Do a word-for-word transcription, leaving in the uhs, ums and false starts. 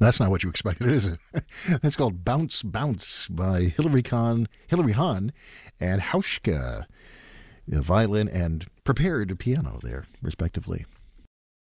That's not what you expected, is it? That's called Bounce Bounce by Hilary Kahn, Hilary Hahn and Hauschka, the violin and prepared piano there, respectively.